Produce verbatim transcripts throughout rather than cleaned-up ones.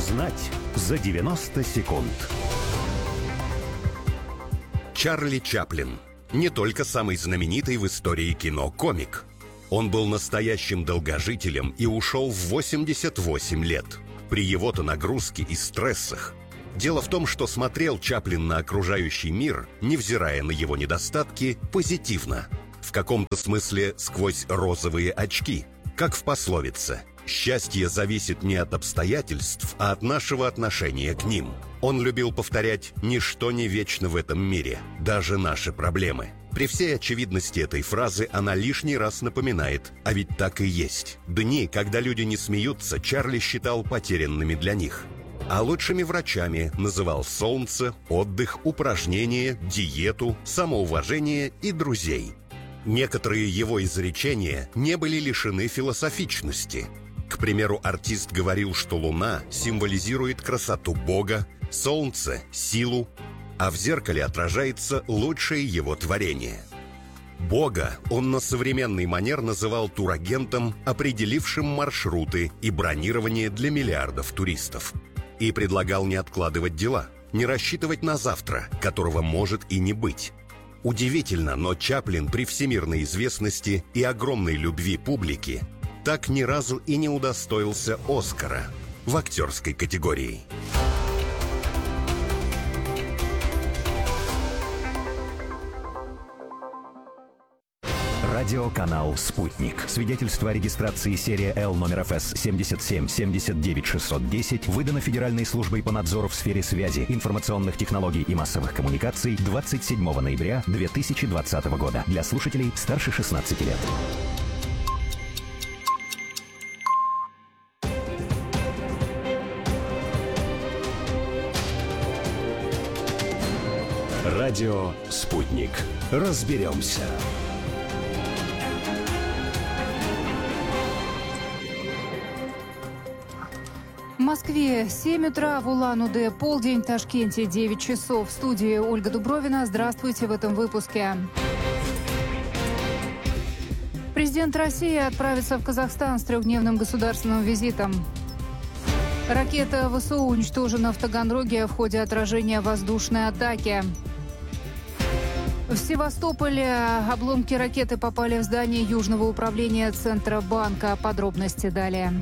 Узнать за девяносто секунд. Чарли Чаплин не только самый знаменитый в истории кино комик. Он был настоящим долгожителем и ушел в восемьдесят восемь лет. При его-то нагрузке и стрессах. Дело в том, что смотрел Чаплин на окружающий мир, невзирая на его недостатки, позитивно. В каком-то смысле сквозь розовые очки. Как в пословице: «Счастье зависит не от обстоятельств, а от нашего отношения к ним». Он любил повторять: «Ничто не вечно в этом мире, даже наши проблемы». При всей очевидности этой фразы она лишний раз напоминает: а ведь так и есть. Дни, когда люди не смеются, Чарли считал потерянными для них. А лучшими врачами называл солнце, отдых, упражнения, диету, самоуважение и друзей. Некоторые его изречения не были лишены философичности. К примеру, артист говорил, что луна символизирует красоту Бога, солнце – силу, а в зеркале отражается лучшее его творение. Бога он на современный манер называл турагентом, определившим маршруты и бронирование для миллиардов туристов. И предлагал не откладывать дела, не рассчитывать на завтра, которого может и не быть. Удивительно, но Чаплин при всемирной известности и огромной любви публики так ни разу и не удостоился Оскара в актерской категории. Радиоканал «Спутник». Свидетельство о регистрации серия Л номер эф эс семьдесят семь семьдесят девять шестьсот десять выдано Федеральной службой по надзору в сфере связи, информационных технологий и массовых коммуникаций двадцать седьмого ноября две тысячи двадцатого года. Для слушателей старше шестнадцати лет. Радио «Спутник». Разберемся. В Москве семь утра, в Улан-Удэ полдень, в Ташкенте девять часов. В студии Ольга Дубровина. Здравствуйте в этом выпуске. Президент России отправится в Казахстан с трехдневным государственным визитом. Ракета ВСУ уничтожена в Таганроге в ходе отражения воздушной атаки. В Севастополе обломки ракеты попали в здание Южного управления Центробанка. Подробности далее.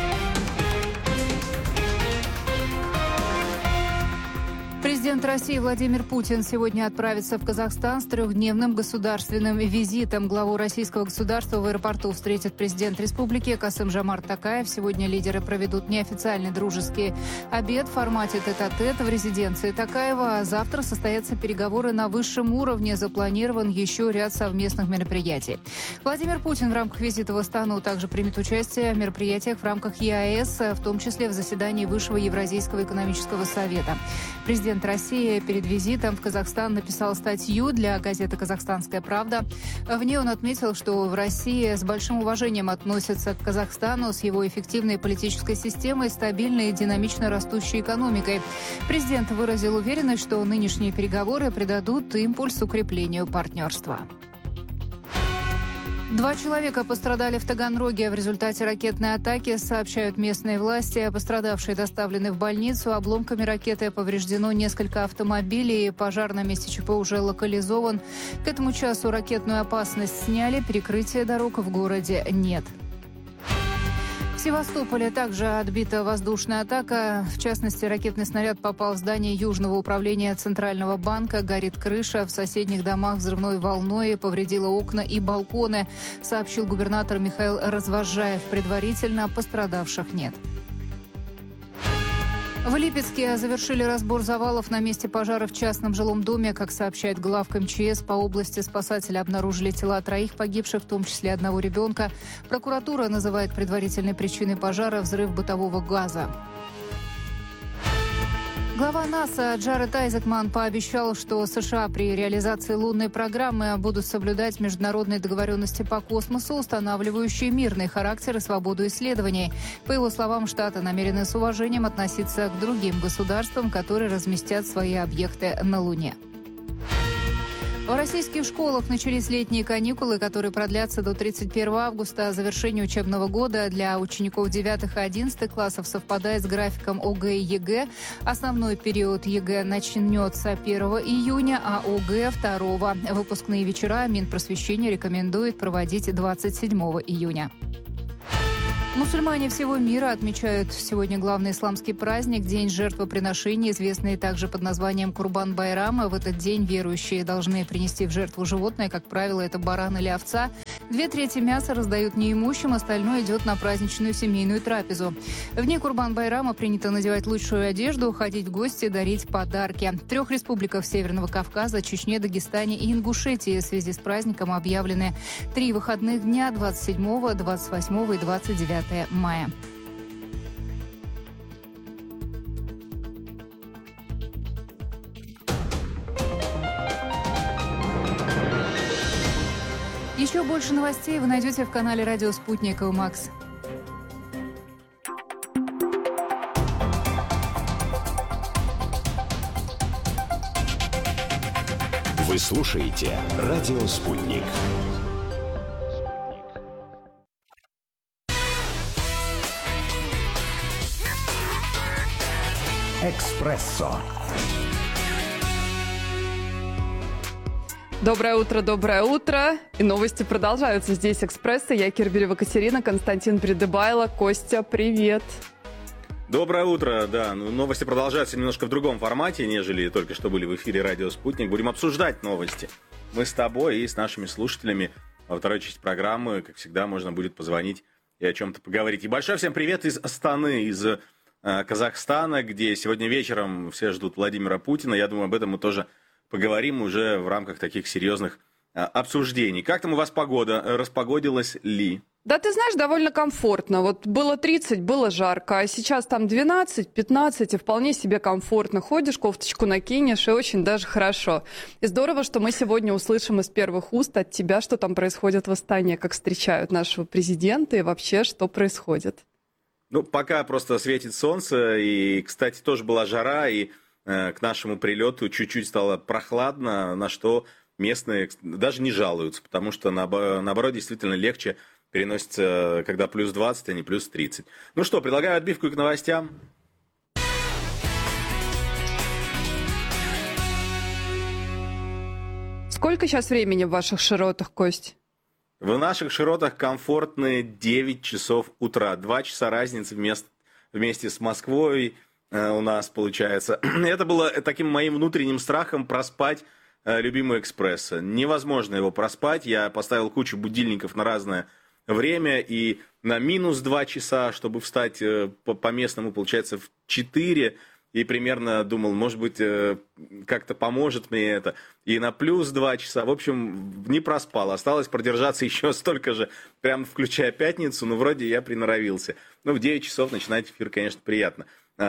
Президент России Владимир Путин сегодня отправится в Казахстан с трехдневным государственным визитом. Главу российского государства в аэропорту встретит президент республики Касым-Жомарт Токаев. Сегодня лидеры проведут неофициальный дружеский обед в формате тет-а-тет в резиденции Токаева. А завтра состоятся переговоры на высшем уровне. Запланирован еще ряд совместных мероприятий. Владимир Путин в рамках визита в Астану также примет участие в мероприятиях в рамках Е А Эс, в том числе в заседании Высшего Евразийского экономического совета. Президент России перед визитом в Казахстан написал статью для газеты «Казахстанская правда». В ней он отметил, что в России с большим уважением относятся к Казахстану с его эффективной политической системой, стабильной и динамично растущей экономикой. Президент выразил уверенность, что нынешние переговоры придадут импульс укреплению партнерства. Два человека пострадали в Таганроге в результате ракетной атаки, сообщают местные власти. Пострадавшие доставлены в больницу. Обломками ракеты повреждено несколько автомобилей. Пожар на месте ЧП уже локализован. К этому часу ракетную опасность сняли. Перекрытия дорог в городе нет. В Севастополе также отбита воздушная атака. В частности, ракетный снаряд попал в здание Южного управления Центрального банка. Горит крыша. В соседних домах взрывной волной повредило окна и балконы, сообщил губернатор Михаил Развозжаев. Предварительно пострадавших нет. В Липецке завершили разбор завалов на месте пожара в частном жилом доме. Как сообщает главк эм че эс, по области спасатели обнаружили тела троих погибших, в том числе одного ребенка. Прокуратура называет предварительной причиной пожара взрыв бытового газа. Глава НАСА Джаред Айзекман пообещал, что США при реализации лунной программы будут соблюдать международные договоренности по космосу, устанавливающие мирный характер и свободу исследований. По его словам, Штаты намерены с уважением относиться к другим государствам, которые разместят свои объекты на Луне. В российских школах начались летние каникулы, которые продлятся до тридцать первого августа. Завершение учебного года для учеников девятых и одиннадцатых классов совпадает с графиком ОГЭ и ЕГЭ. Основной период ЕГЭ начнется первого июня, а ОГЭ второго. Выпускные вечера Минпросвещения рекомендует проводить двадцать седьмого июня. Мусульмане всего мира отмечают сегодня главный исламский праздник – День жертвоприношения, известный также под названием Курбан-Байрам. В этот день верующие должны принести в жертву животное, как правило, это баран или овца. Две трети мяса раздают неимущим, остальное идет на праздничную семейную трапезу. В дни Курбан-Байрама принято надевать лучшую одежду, ходить в гости, дарить подарки. В трех республиках Северного Кавказа, Чечне, Дагестане и Ингушетии в связи с праздником объявлены три выходных дня – двадцать седьмого, двадцать восьмого и двадцать девятого мая. Еще больше новостей вы найдете в канале «Радио Спутник» и Макс. Вы слушаете «Радио Спутник». «Экспрессо». Доброе утро, доброе утро. И новости продолжаются. Здесь «Экспресса». Я Кирбелева Катерина, Константин Придыбайло. Костя, привет. Доброе утро, да. Ну, новости продолжаются немножко в другом формате, нежели только что были в эфире «Радио Спутник». Будем обсуждать новости. Мы с тобой и с нашими слушателями. Во второй части программы, как всегда, можно будет позвонить и о чем-то поговорить. И большой всем привет из Астаны, из Казахстана, где сегодня вечером все ждут Владимира Путина. Я думаю, об этом мы тоже поговорим уже в рамках таких серьезных обсуждений. Как там у вас погода? Распогодилась ли? Да, ты знаешь, довольно комфортно. Вот было тридцать, было жарко, а сейчас там двенадцать-пятнадцать, и вполне себе комфортно. Ходишь, кофточку накинешь, и очень даже хорошо. И здорово, что мы сегодня услышим из первых уст от тебя, что там происходит в Астане, как встречают нашего президента и вообще, что происходит. Ну, пока просто светит солнце, и, кстати, тоже была жара, и э, к нашему прилету чуть-чуть стало прохладно, на что местные даже не жалуются, потому что, наоборот, действительно легче переносится, когда плюс двадцать, а не плюс тридцать. Ну что, предлагаю отбивку к новостям. Сколько сейчас времени в ваших широтах, Кость? В наших широтах комфортные девять часов утра. Два часа разницы вместе, вместе с Москвой э, у нас получается. Это было таким моим внутренним страхом проспать э, любимый «Экспрессо». Невозможно его проспать. Я поставил кучу будильников на разное время. И на минус два часа, чтобы встать э, по, по местному, получается, в четыре. И примерно думал, может быть, как-то поможет мне это. И на плюс два часа. В общем, не проспал. Осталось продержаться еще столько же, прям включая пятницу. Но вроде я приноровился. Ну, в девять часов начинать эфир, конечно, приятно.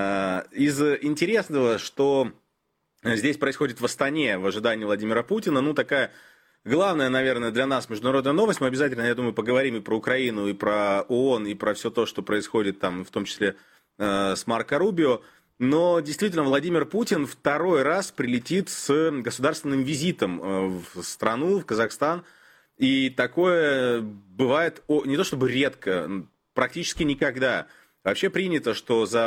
Из интересного, что здесь происходит в Астане в ожидании Владимира Путина, ну, такая главная, наверное, для нас международная новость. Мы обязательно, я думаю, поговорим и про Украину, и про ООН, и про все то, что происходит там, в том числе с Марко Рубио. Но действительно Владимир Путин второй раз прилетит с государственным визитом в страну, в Казахстан. И такое бывает не то чтобы редко, практически никогда. Вообще принято, что за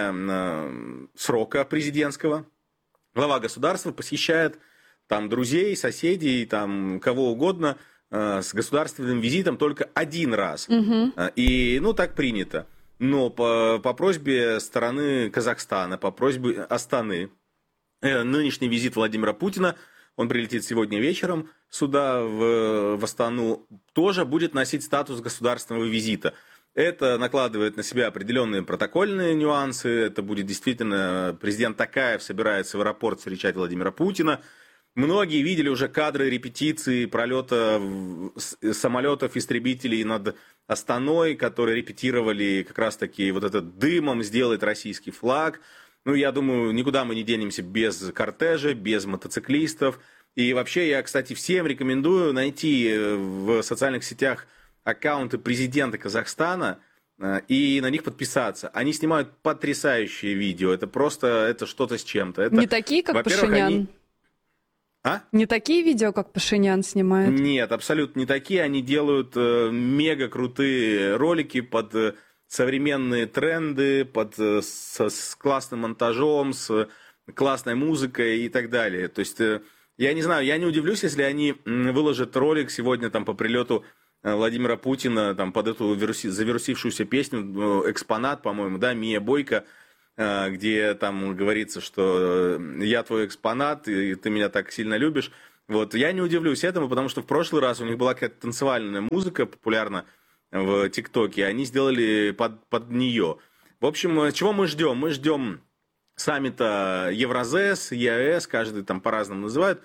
время срока президентского глава государства посещает там друзей, соседей, там кого угодно с государственным визитом только один раз. Угу. И ну так принято. Но по, по просьбе стороны Казахстана, по просьбе Астаны, э, нынешний визит Владимира Путина, он прилетит сегодня вечером сюда, в, в Астану, тоже будет носить статус государственного визита. Это накладывает на себя определенные протокольные нюансы. Это будет действительно президент Токаев собирается в аэропорт встречать Владимира Путина. Многие видели уже кадры репетиции пролета самолетов, истребителей над Астаной, которые репетировали как раз-таки вот этот дымом сделать российский флаг. Ну, я думаю, никуда мы не денемся без кортежа, без мотоциклистов. И вообще я, кстати, всем рекомендую найти в социальных сетях аккаунты президента Казахстана и на них подписаться. Они снимают потрясающие видео. Это просто это что-то с чем-то. Это, не такие, как Пашинян? Они... А? Не такие видео, как Пашинян снимает? Нет, абсолютно не такие. Они делают э, мега крутые ролики под э, современные тренды, под, э, с, с классным монтажом, с классной музыкой и так далее. То есть, э, я не знаю, я не удивлюсь, если они выложат ролик сегодня там, по прилету Владимира Путина там, под эту вируси, завирусившуюся песню «Экспонат», по-моему, да, Мия Бойко, где там говорится, что я твой экспонат, и ты меня так сильно любишь. Вот. Я не удивлюсь этому, потому что в прошлый раз у них была какая-то танцевальная музыка популярна в ТикТоке, они сделали под, под нее. В общем, чего мы ждем? Мы ждем саммита Евразес, ЕАЭС, каждый там по-разному называют.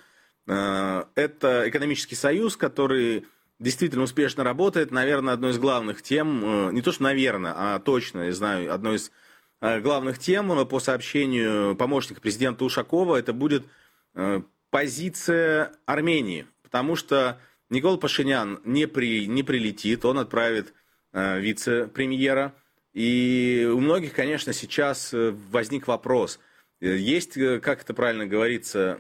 Это экономический союз, который действительно успешно работает. Наверное, одной из главных тем, не то что наверное, а точно, я знаю, одной из главных тем по сообщению помощника президента Ушакова, это будет позиция Армении. Потому что Никол Пашинян не, при, не прилетит, он отправит вице-премьера. И у многих, конечно, сейчас возник вопрос. Есть, как это правильно говорится,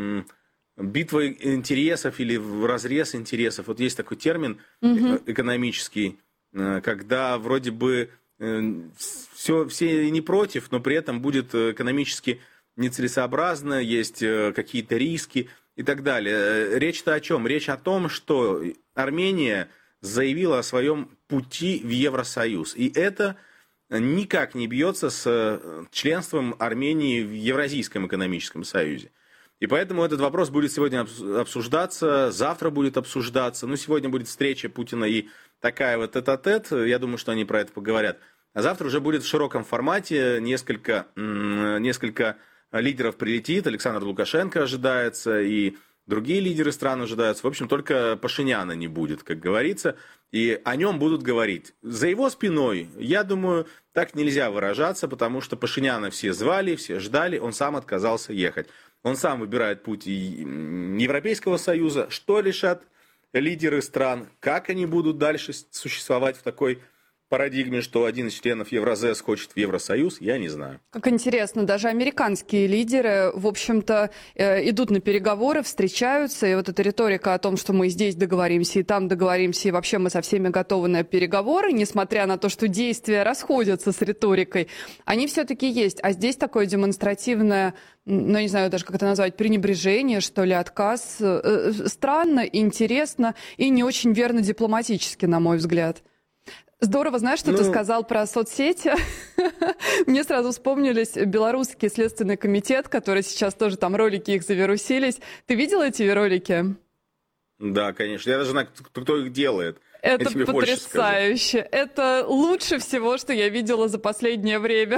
битва интересов или разрез интересов. Вот есть такой термин угу. экономический, когда вроде бы все, все не против, но при этом будет экономически нецелесообразно, есть какие-то риски и так далее. Речь-то о чем? Речь о том, что Армения заявила о своем пути в Евросоюз. И это никак не бьется с членством Армении в Евразийском экономическом союзе. И поэтому этот вопрос будет сегодня обсуждаться, завтра будет обсуждаться. Ну, сегодня будет встреча Путина и Токаева тет-а-тет. Я думаю, что они про это поговорят. А завтра уже будет в широком формате. Несколько, несколько лидеров прилетит. Александр Лукашенко ожидается, и другие лидеры стран ожидаются. В общем, только Пашиняна не будет, как говорится. И о нем будут говорить. За его спиной, я думаю, так нельзя выражаться, потому что Пашиняна все звали, все ждали, он сам отказался ехать. Он сам выбирает путь Европейского Союза. Что решат лидеры стран? Как они будут дальше существовать в такой парадигме, что один из членов Евразес хочет в Евросоюз, я не знаю. Как интересно, даже американские лидеры, в общем-то, идут на переговоры, встречаются, и вот эта риторика о том, что мы здесь договоримся, и там договоримся, и вообще мы со всеми готовы на переговоры, несмотря на то, что действия расходятся с риторикой, они все-таки есть. А здесь такое демонстративное, ну, не знаю даже, как это назвать, пренебрежение, что ли, отказ. Странно, интересно и не очень верно дипломатически, на мой взгляд. Здорово, знаешь, что ну... ты сказал про соцсети? Мне сразу вспомнились белорусский следственный комитет, который сейчас тоже там ролики их завирусились. Ты видел эти ролики? Да, конечно. Я даже знаю, кто их делает. Это потрясающе. Это лучше всего, что я видела за последнее время.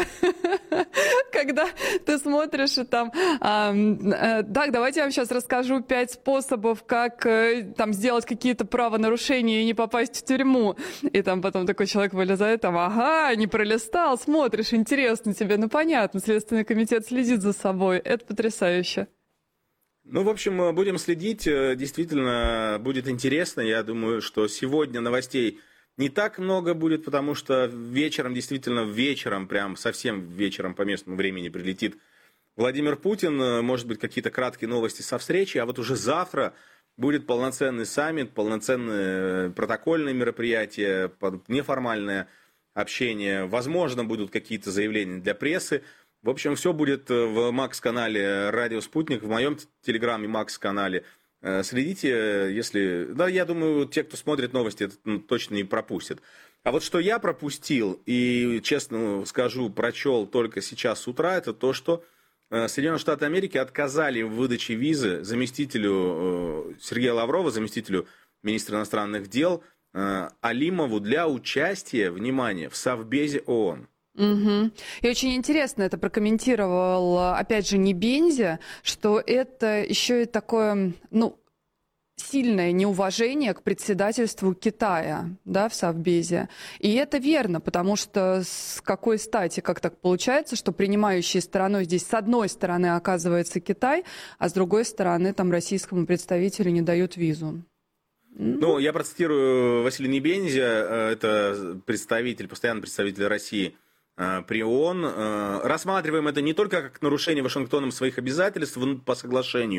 Когда ты смотришь и там... А, а, так, давайте я вам сейчас расскажу пять способов, как там сделать какие-то правонарушения и не попасть в тюрьму. И там потом такой человек вылезает, там, ага, не пролистал, смотришь, интересно тебе. Ну, понятно, Следственный комитет следит за собой. Это потрясающе. Ну, в общем, будем следить. Действительно, будет интересно. Я думаю, что сегодня новостей не так много будет, потому что вечером, действительно, вечером, прям совсем вечером по местному времени прилетит Владимир Путин. Может быть, какие-то краткие новости со встречи. А вот уже завтра будет полноценный саммит, полноценные протокольные мероприятия, неформальное общение. Возможно, будут какие-то заявления для прессы. В общем, все будет в Макс-канале «Радио Спутник», в моем телеграме Макс-канале. Следите, если... Да, я думаю, те, кто смотрит новости, это ну, точно не пропустят. А вот что я пропустил, и, честно скажу, прочел только сейчас с утра, это то, что Соединенные Штаты Америки отказали в выдаче визы заместителю Сергея Лаврова, заместителю министра иностранных дел Алимову для участия, внимание, в Совбезе ООН. Угу. И очень интересно это прокомментировал, опять же, Небензи, что это еще и такое, ну, сильное неуважение к председательству Китая, да, в Совбезе. И это верно, потому что с какой стати, как так получается, что принимающей стороной здесь с одной стороны оказывается Китай, а с другой стороны там российскому представителю не дают визу. Ну, я процитирую Василия Небензи, это представитель, постоянный представитель России при ООН. Рассматриваем это не только как нарушение Вашингтоном своих обязательств по соглашению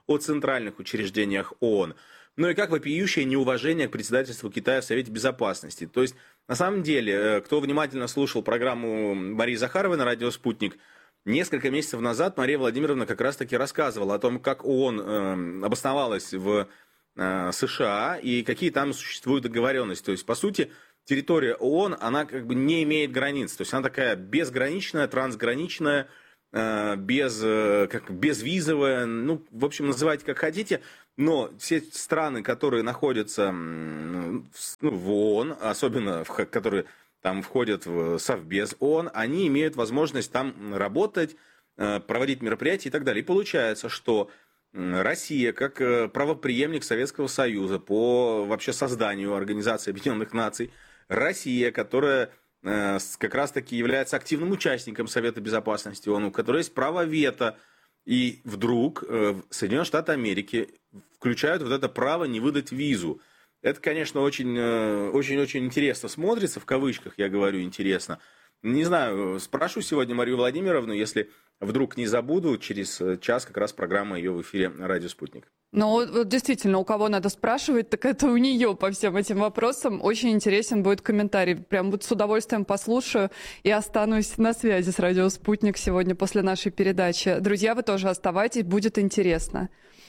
о центральных учреждениях ООН, ну и как вопиющее неуважение к председательству Китая в Совете Безопасности. То есть, на самом деле, кто внимательно слушал программу Марии Захаровой на радио «Спутник», несколько месяцев назад Мария Владимировна как раз-таки рассказывала о том, как ООН э, обосновалась в э, США и какие там существуют договоренности. То есть, по сути, территория ООН, она как бы не имеет границ. То есть, она такая безграничная, трансграничная, э, без, э, как, безвизовая, ну, в общем, называйте как хотите. Но все страны, которые находятся ну, в ООН, особенно в, которые там входят в Совбез ООН, они имеют возможность там работать, проводить мероприятия и так далее. И получается, что Россия, как правопреемник Советского Союза по вообще созданию Организации Объединенных Наций, Россия, которая как раз-таки является активным участником Совета Безопасности ООН, у которой есть право вето, и вдруг Соединенные Штаты Америки включают вот это право не выдать визу. Это, конечно, очень-очень интересно смотрится, в кавычках я говорю интересно. Не знаю, спрошу сегодня Марию Владимировну, если вдруг не забуду, через час как раз программа ее в эфире «Радио Спутник». Ну, вот действительно, у кого надо спрашивать, так это у нее по всем этим вопросам. Очень интересен будет комментарий. Прям вот с удовольствием послушаю и останусь на связи с «Радио Спутник» сегодня после нашей передачи. Друзья, вы тоже оставайтесь, будет интересно.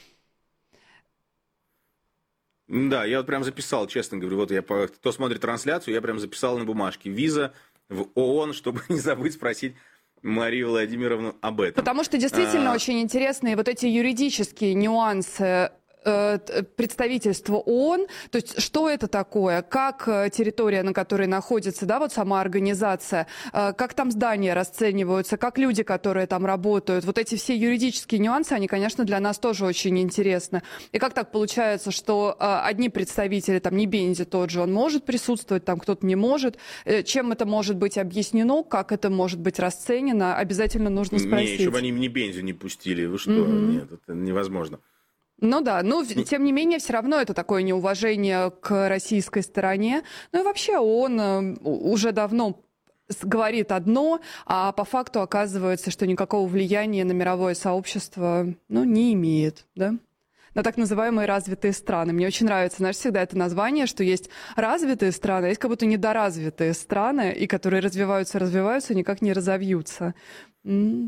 Да, я вот прям записал, честно говорю, вот я, кто смотрит трансляцию, я прям записал на бумажке: виза в ООН, чтобы не забыть спросить Марию Владимировну об этом. Потому что действительно а... очень интересные вот эти юридические нюансы представительства ООН, то есть что это такое, как территория, на которой находится, да, вот сама организация, как там здания расцениваются, как люди, которые там работают, вот эти все юридические нюансы, они, конечно, для нас тоже очень интересны. И как так получается, что одни представители, там, Небензи тот же, он может присутствовать, там кто-то не может, чем это может быть объяснено, как это может быть расценено, обязательно нужно спросить. Не, чтобы они Небензи не пустили, вы что, mm-hmm. Нет, это невозможно. Ну да, но тем не менее все равно это такое неуважение к российской стороне. Ну и вообще он уже давно говорит одно, а по факту оказывается, что никакого влияния на мировое сообщество, ну, не имеет, да? На так называемые развитые страны. Мне очень нравится, знаешь, всегда это название, что есть развитые страны, а есть как будто недоразвитые страны, и которые развиваются, развиваются, никак не разовьются. Ну,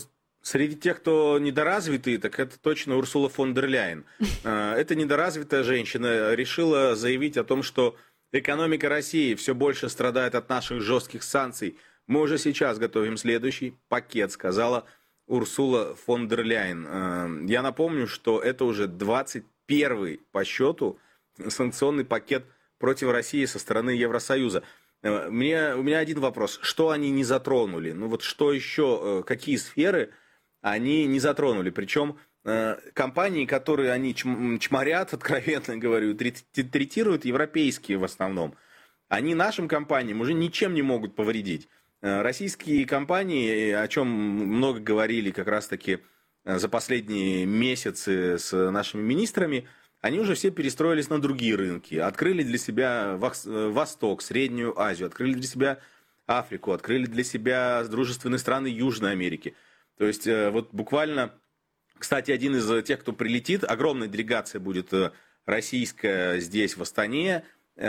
среди тех, кто недоразвитый, так это точно Урсула фон дер Ляйен. Эта недоразвитая женщина решила заявить о том, что экономика России все больше страдает от наших жестких санкций. Мы уже сейчас готовим следующий пакет, сказала Урсула фон дер Ляйен. Я напомню, что это уже двадцать первый по счету санкционный пакет против России со стороны Евросоюза. Мне, у меня один вопрос. Что они не затронули? Ну вот что еще, какие сферы они не затронули? Причем э, компании, которые они чм, чморят, откровенно говорю, третируют европейские в основном, они нашим компаниям уже ничем не могут повредить. Э, российские компании, о чем много говорили как раз-таки за последние месяцы с нашими министрами, они уже все перестроились на другие рынки, открыли для себя Восток, Среднюю Азию, открыли для себя Африку, открыли для себя дружественные страны Южной Америки. То есть вот буквально, кстати, один из тех, кто прилетит, огромная делегация будет российская здесь, в Астане,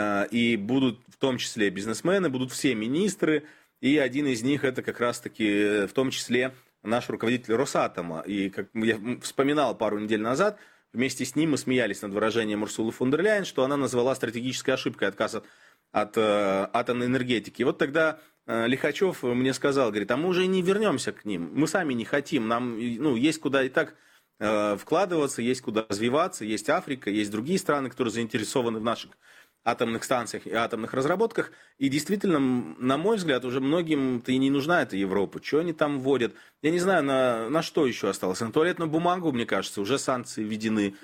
и будут в том числе бизнесмены, будут все министры, и один из них это как раз-таки в том числе наш руководитель Росатома. И как я вспоминал пару недель назад, вместе с ним мы смеялись над выражением Урсулы фон дер Ляйен, что она назвала стратегической ошибкой отказ от, от э, атомной энергетики. И вот тогда э, Лихачев мне сказал, говорит, а мы уже не вернемся к ним, мы сами не хотим, нам ну, есть куда и так э, вкладываться, есть куда развиваться, есть Африка, есть другие страны, которые заинтересованы в наших атомных станциях и атомных разработках. И действительно, на мой взгляд, уже многим-то и не нужна эта Европа. Что они там вводят? Я не знаю, на, на что еще осталось. На туалетную бумагу, мне кажется, уже санкции введены.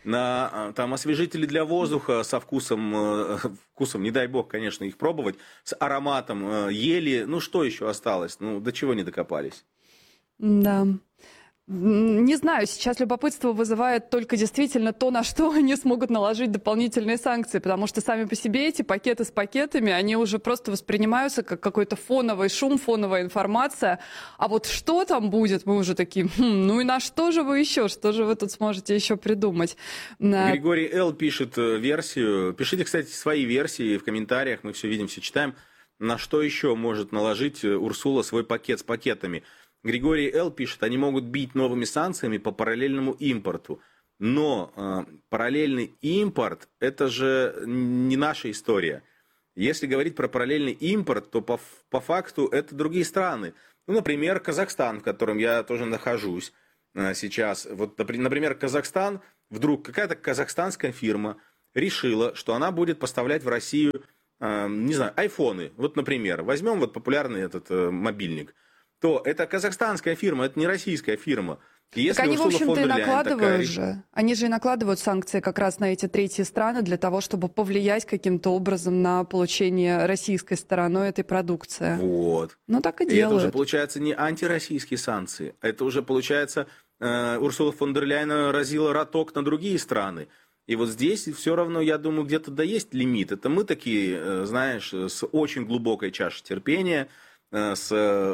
На там, освежители для воздуха со вкусом, вкусом, не дай бог, конечно, их пробовать, с ароматом ели. Ну, что еще осталось? Ну, до чего не докопались? Да. Не знаю, сейчас любопытство вызывает только действительно то, на что они смогут наложить дополнительные санкции, потому что сами по себе эти пакеты с пакетами, они уже просто воспринимаются как какой-то фоновый шум, фоновая информация. А вот что там будет, мы уже такие, хм, ну и на что же вы еще, что же вы тут сможете еще придумать? Григорий Л. пишет версию. Пишите, кстати, свои версии в комментариях, мы все видим, все читаем. На что еще может наложить Урсула свой пакет с пакетами? Григорий Л. пишет, они могут бить новыми санкциями по параллельному импорту. Но э, параллельный импорт – это же не наша история. Если говорить про параллельный импорт, то по, по факту это другие страны. Ну, например, Казахстан, в котором я тоже нахожусь э, сейчас. Вот, например, Казахстан, вдруг какая-то казахстанская фирма решила, что она будет поставлять в Россию, э, не знаю, айфоны. Вот, например, возьмем вот популярный этот э, мобильник. То это казахстанская фирма, это не российская фирма. И если так они, в общем-то, и накладывают такая... же. Они же и накладывают санкции как раз на эти третьи страны для того, чтобы повлиять каким-то образом на получение российской стороной этой продукции. Вот. Ну, так и, и делают. Это уже, получается, не антироссийские санкции. Это уже, получается, э, Урсула фон дер Ляйен разила роток на другие страны. И вот здесь все равно, я думаю, где-то да есть лимит. Это мы такие, э, знаешь, с очень глубокой чашей терпения, с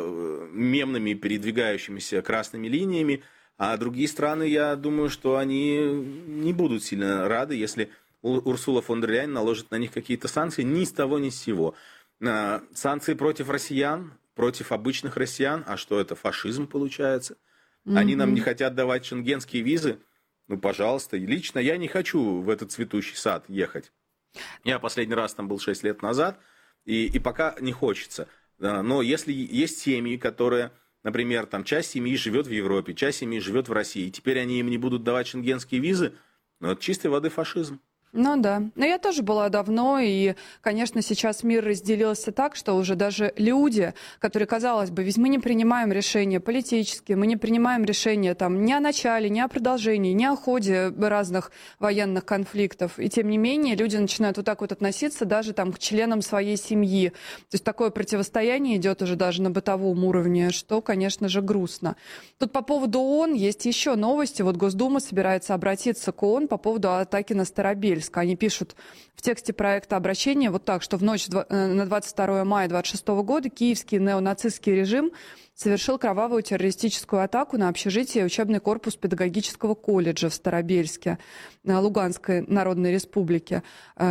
мемными передвигающимися красными линиями, а другие страны, я думаю, что они не будут сильно рады, если Урсула фон дер Ляйен наложит на них какие-то санкции ни с того ни с сего. Санкции против россиян, против обычных россиян, а что это, фашизм получается? Mm-hmm. Они нам не хотят давать шенгенские визы, ну, пожалуйста. Лично я не хочу в этот цветущий сад ехать. Я последний раз там был шесть лет назад, и, и пока не хочется. Но если есть семьи, которые, например, там часть семьи живет в Европе, часть семьи живет в России, и теперь они им не будут давать шенгенские визы, ну, это чистой воды фашизм. Ну да. Но я тоже была давно, и, конечно, сейчас мир разделился так, что уже даже люди, которые, казалось бы, ведь мы не принимаем решения политические, мы не принимаем решения там ни о начале, ни о продолжении, ни о ходе разных военных конфликтов. И тем не менее люди начинают вот так вот относиться даже там к членам своей семьи. То есть такое противостояние идет уже даже на бытовом уровне, что, конечно же, грустно. Тут по поводу ООН есть еще новости. Вот Госдума собирается обратиться к ООН по поводу атаки на Старобельск. Они пишут в тексте проекта обращения вот так, что в ночь на двадцать второе мая две тысячи двадцать шестого года киевский неонацистский режим совершил кровавую террористическую атаку на общежитие и учебный корпус педагогического колледжа в Старобельске, Луганской Народной Республике.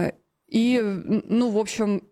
И, ну, в общем,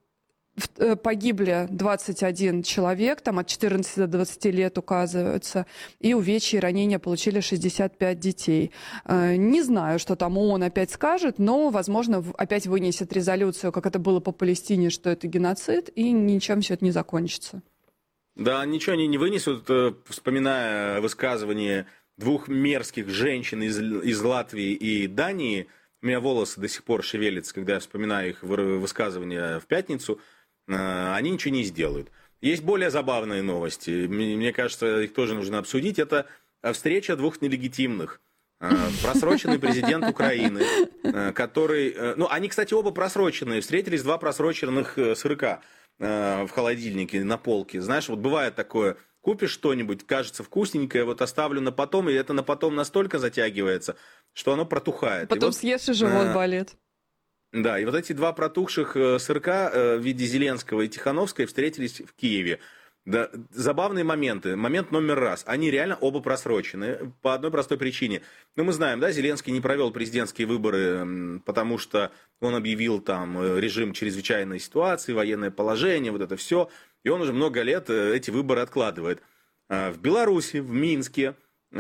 погибли двадцать один человек, там от четырнадцати до двадцати лет указываются, и увечья и ранения получили шестьдесят пять детей. Не знаю, что там ООН опять скажет, но, возможно, опять вынесет резолюцию, как это было по Палестине, что это геноцид, и ничем все это не закончится. Да, ничего они не вынесут, вспоминая высказывание двух мерзких женщин из, из Латвии и Дании. У меня волосы до сих пор шевелятся, когда я вспоминаю их высказывания в пятницу. Они ничего не сделают. Есть более забавные новости. Мне кажется, их тоже нужно обсудить. Это встреча двух нелегитимных. Просроченный президент Украины, который... Ну, они, кстати, оба просроченные. Встретились два просроченных сырка в холодильнике, на полке. Знаешь, вот бывает такое... Купишь что-нибудь, кажется вкусненькое, вот оставлю на потом, и это на потом настолько затягивается, что оно протухает. Потом и съешь, и живот вот, болит. Да, и вот эти два протухших сырка в виде Зеленского и Тихановской встретились в Киеве. Да, забавные моменты. Момент номер раз. Они реально оба просрочены по одной простой причине. Ну, мы знаем, да, Зеленский не провел президентские выборы, потому что он объявил там режим чрезвычайной ситуации, военное положение, вот это все. И он уже много лет эти выборы откладывает. В Беларуси, в Минске,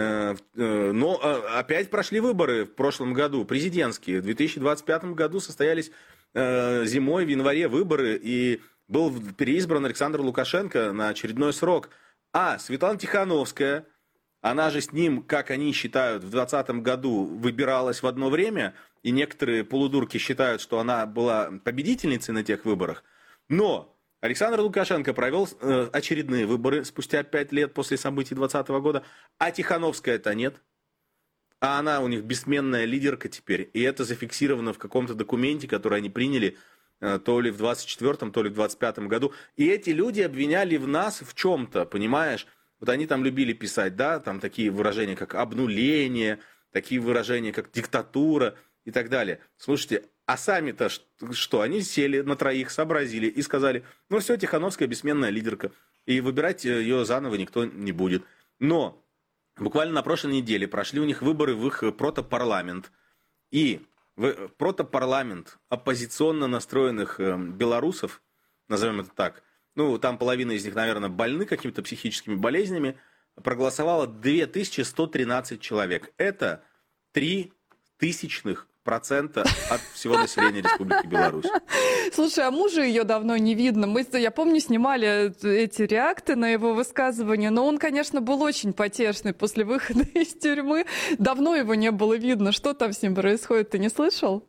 но опять прошли выборы в прошлом году, президентские. В две тысячи двадцать пятом году состоялись зимой, в январе выборы, и был переизбран Александр Лукашенко на очередной срок. А Светлана Тихановская, она же с ним, как они считают, в двадцатом году выбиралась в одно время, и некоторые полудурки считают, что она была победительницей на тех выборах. Но Александр Лукашенко провел очередные выборы спустя пять лет после событий двадцатого года, а Тихановская-то нет. А она у них бессменная лидерка теперь, и это зафиксировано в каком-то документе, который они приняли то ли в двадцать четвёртом, то ли в двадцать пятом году. И эти люди обвиняли в нас в чем-то, понимаешь? вот они там любили писать, да, там такие выражения, как обнуление, такие выражения, как диктатура и так далее. Слушайте, а сами-то что? Они сели на троих, сообразили и сказали, ну все, Тихановская бессменная лидерка, и выбирать ее заново никто не будет. Но буквально на прошлой неделе прошли у них выборы в их протопарламент. И в протопарламент оппозиционно настроенных белорусов, назовем это так, ну там половина из них, наверное, больны какими-то психическими болезнями, проголосовало две тысячи сто тринадцать человек. Это три тысячных процента от всего населения Республики Беларусь. Слушай, а мужа ее давно не видно. Мы, я помню, снимали эти реакты на его высказывания, но он, конечно, был очень потешный после выхода из тюрьмы. Давно его не было видно. Что там с ним происходит, ты не слышал?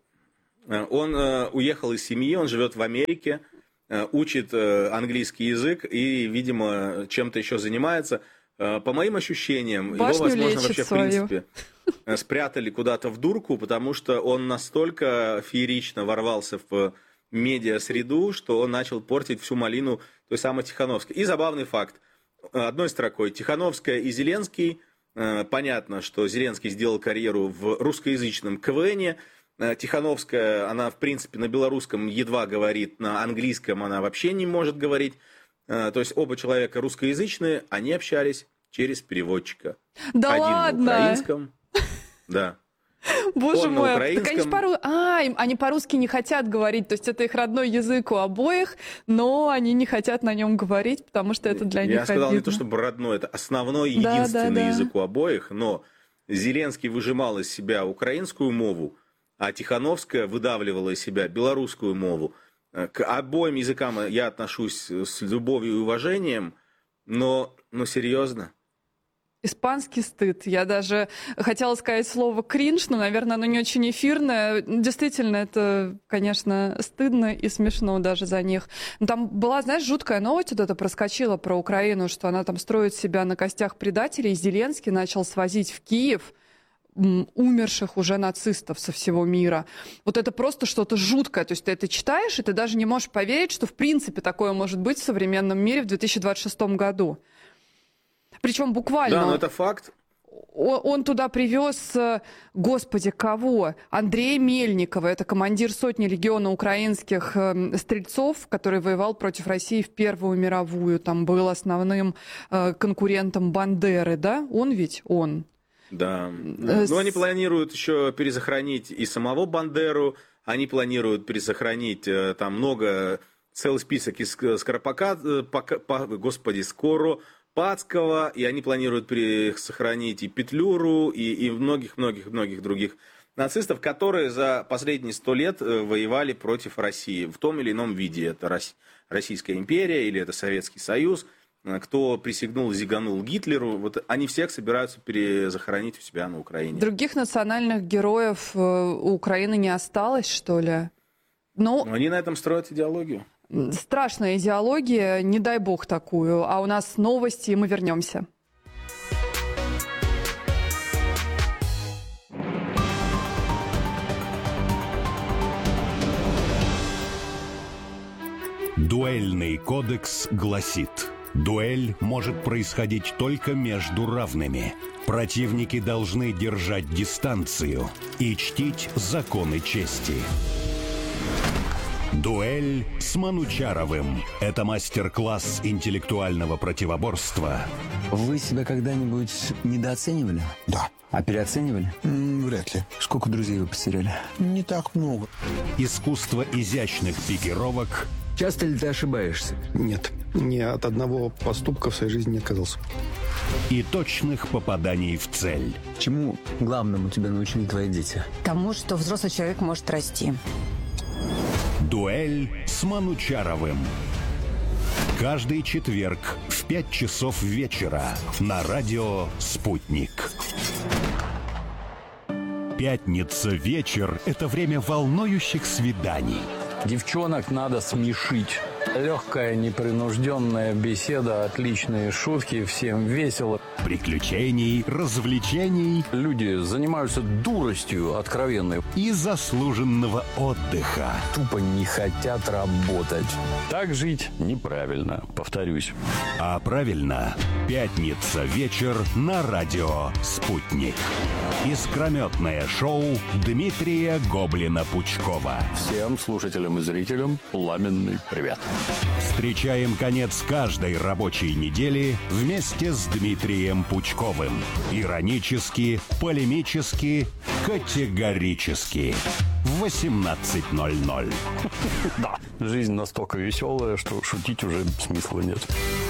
Он э, уехал из семьи, он живет в Америке, э, учит э, английский язык и, видимо, чем-то еще занимается. Э, по моим ощущениям, Башню его, возможно, вообще, свою. в принципе, спрятали куда-то в дурку, потому что он настолько феерично ворвался в медиа-среду, что он начал портить всю малину той самой Тихановской. И забавный факт. Одной строкой. Тихановская и Зеленский. Понятно, что Зеленский сделал карьеру в русскоязычном КВНе. Тихановская, она, в принципе, на белорусском едва говорит, на английском она вообще не может говорить. То есть оба человека русскоязычные, они общались через переводчика. Да Один ладно? на украинском. Да. Боже Он на мой, украинском. так они, ж по- а, им- они по-русски не хотят говорить, то есть это их родной язык у обоих, но они не хотят на нем говорить, потому что это для них Я сказал обидно. не то, чтобы родной, это основной, Да, единственный да, да. язык у обоих, но Зеленский выжимал из себя украинскую мову, а Тихановская выдавливала из себя белорусскую мову. К обоим языкам я отношусь с любовью и уважением, но, но серьезно. Испанский стыд. Я даже хотела сказать слово кринж, но, наверное, оно не очень эфирное. Действительно, это, конечно, стыдно и смешно даже за них. Но там была, знаешь, жуткая новость вот эта проскочила про Украину, что она там строит себя на костях предателей. Зеленский начал свозить в Киев умерших уже нацистов со всего мира. Вот это просто что-то жуткое. То есть ты это читаешь, и ты даже не можешь поверить, что в принципе такое может быть в современном мире в две тысячи двадцать шестом году. Причем буквально. Да, но это факт. Он, он туда привез, господи, кого? Андрея Мельникова. Это командир сотни легиона украинских э, стрельцов, который воевал против России в Первую мировую. Там был основным э, конкурентом Бандеры, да? Он ведь он. Да. Но они планируют еще перезахоронить и самого Бандеру. Они планируют перезахоронить там много, целый список из Скоропака, господи, Скоро. Пацкого, и они планируют сохранить и Петлюру, и, и многих-многих-многих других нацистов, которые за последние сто лет воевали против России в том или ином виде. Это Российская империя или это Советский Союз. Кто присягнул, зиганул Гитлеру, вот они всех собираются перезахоронить у себя на Украине. Других национальных героев у Украины не осталось, что ли? Ну, Но они на этом строят идеологию. Страшная идеология, не дай бог такую. А у нас новости, и мы вернемся. Дуэльный кодекс гласит: дуэль может происходить только между равными. Противники должны держать дистанцию и чтить законы чести. Дуэль с Манучаровым. Это мастер-класс интеллектуального противоборства. Вы себя когда-нибудь недооценивали? Да. А переоценивали? М, вряд ли. Сколько друзей вы потеряли? Не так много. Искусство изящных пикировок. Часто ли ты ошибаешься? Нет. Ни от одного поступка в своей жизни не отказался. И точных попаданий в цель. Чему главному тебя научили твои дети? Тому, что взрослый человек может расти. Дуэль с Манучаровым. Каждый четверг в пять часов вечера на радио «Спутник». Пятница вечер – это время волнующих свиданий. Девчонок надо смешить. Легкая, непринужденная беседа, отличные шутки, всем весело. Приключений, развлечений. Люди занимаются дуростью откровенной. И заслуженного отдыха. Тупо не хотят работать. Так жить неправильно, повторюсь. А правильно. Пятница вечер на радио «Спутник». Искрометное шоу Дмитрия Гоблина-Пучкова. Всем слушателям и зрителям пламенный привет. Встречаем конец каждой рабочей недели вместе с Дмитрием Пучковым. Иронически, полемически, категорически. В восемнадцать ноль ноль. Да, жизнь настолько веселая, что шутить уже смысла нет.